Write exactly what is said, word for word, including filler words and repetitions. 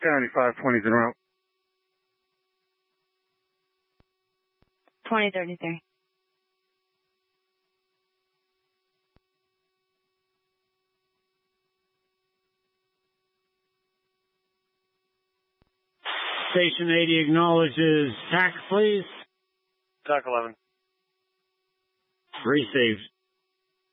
seventy-five twenty's en route. twenty thirty-three. Station eighty acknowledges. T A C, please. T A C eleven. Received.